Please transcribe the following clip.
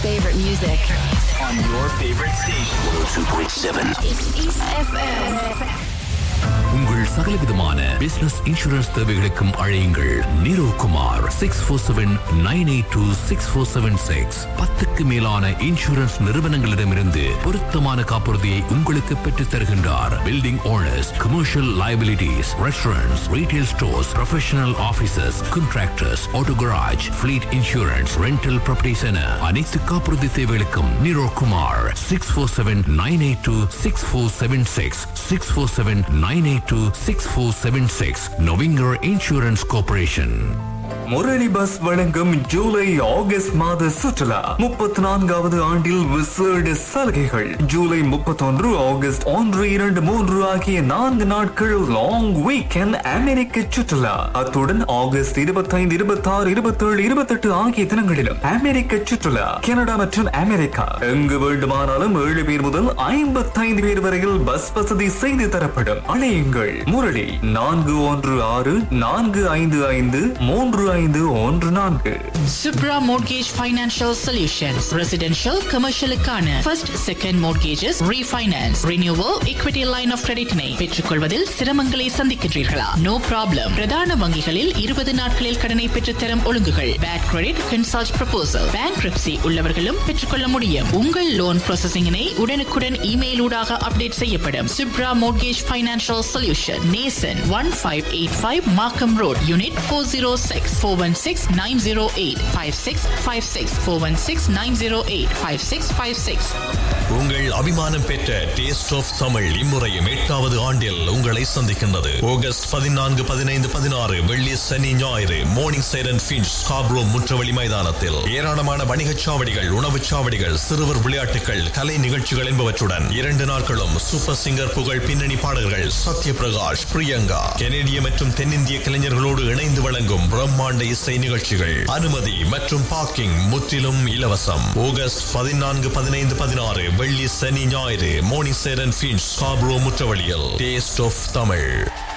favorite music on your favorite station. 102.7. It's East FM. உங்கள் சகலவிதமான business insurance தேவைகளுக்கும் அழையுங்கள் நீரோ குமார் 647-982-6476. 10க்கு மேலான இன்சூரன்ஸ் நிறுவனங்களிடமிருந்து பொருத்தமான காப்புறுதியை உங்களுக்கு பெற்றுத் தருகின்றார். Building owners, commercial liabilities, restaurants, retail stores, professional offices, contractors, auto garage, fleet insurance, rental properties என அனைத்து காப்புறுதி தேவைகளுக்கும் நீரோ Kumar 647-982-6476. 647-982-6476. Novinger Insurance Corporation. Murali bus வழங்கும் ஜூலை ஆகஸ்ட் மாத சுற்றுலா 34வது ஆண்டில் விசேட சலுகைகள். ஜூலை 31, ஆகஸ்ட் 1, 2, 3 ஆகிய 4 நாட்கள் லாங் வீக்கெண்ட் அமெரிக்க சுற்றுலா. அத்துடன் ஆகஸ்ட் 25, 26, 27, 28 ஆகிய தினங்களிலும் அமெரிக்க சுற்றுலா. கனடா மற்றும் அமெரிக்கா எங்கு வேண்டுமானாலும் 7 பேர் முதல் 55 பேர் வரையில் பஸ் வசதி செய்து தரப்படும். அழையுங்கள் Murali 416-455-3514. Subra Mortgage Financial Solutions. Residential, commercial-க்கான first, second mortgages, refinance, renewal, equity line of credit-னை பெற்றுக்கொள்வதில் சிரமங்களை சந்திக்கின்றீர்களா? No problem. பிரதான வங்கிகளில் 20 நாட்களில் கடனை பெற்றுத்தரும் ஒழுங்குகள். Bad credit, consult proposal. Bankruptcy உள்ளவர்களும் பெற்றுக்கொள்ள முடியும். உங்கள் loan processing-னை உடனுக்குடன் இமெயில் ஊடாக அப்டேட் செய்யப்படும். Subra Mortgage Financial Solution. Nason 1585 Markham Road, Unit 406. 416-908-5656. 416-908-5656. உங்கள் அபிமானம் பெற்ற டேஸ்ட் ஆஃப் தமிழ் இம்முறையும் 8வது ஆண்டில் உங்களை சந்திக்கின்றது. ஆகஸ்ட் 14, 15, 16 வெள்ளி, சனி, ஞாயிறு மார்னிங் சைரன் ஃபின்ச் ஸ்காப்ரோ முற்றவழி மைதானத்தில் ஏராளமான வணிகச் சாவடிகள், உணவுச் சாவடிகள், சிறுவர் விளையாட்டுகள், கலை நிகழ்ச்சிகள் என்பவற்றுடன் 2 நாட்களும் சூப்பர் சிங்கர் புகழ் பின்னணி பாடகர்கள் சத்ய பிரகாஷ், பிரியங்கா, கெனடிய மற்றும் தென்னிந்திய கலைஞர்களோடு இணைந்து வழங்கும் பிரம்மாண்ட இசை நிகழ்ச்சிகள். அனுமதி மற்றும் பார்க்கிங் முற்றிலும் இலவசம். ஆகஸ்ட் 14, 15, 16 வெள்ளி, சனி, ஞாயிறு morning siren Finch Scarborough முற்றவழியில் taste of Tamil.